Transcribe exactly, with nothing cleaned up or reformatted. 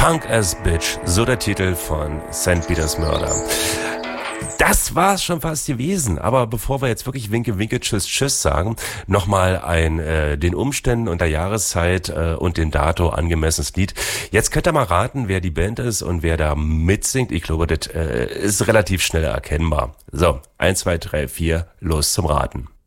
Punk as Bitch, so der Titel von Sankt Peters Mörder. Das war's schon fast gewesen. Aber bevor wir jetzt wirklich Winke, Winke, Tschüss, Tschüss sagen, nochmal ein äh, den Umständen und der Jahreszeit äh, und dem Dato angemessenes Lied. Jetzt könnt ihr mal raten, wer die Band ist und wer da mitsingt. Ich glaube, das äh, ist relativ schnell erkennbar. So, eins, zwei, drei, vier, los zum Raten.